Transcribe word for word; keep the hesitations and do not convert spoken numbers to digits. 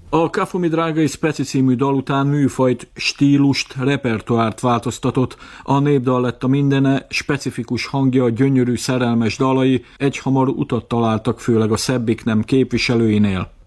A Kafumi Drágai Speci című dal után műfajt, stílust, repertoárt változtatott, a népdal lett a mindene, specifikus hangja, gyönyörű szerelmes dalai egyhamar utat találtak főleg a szebbik nem képviselőinél.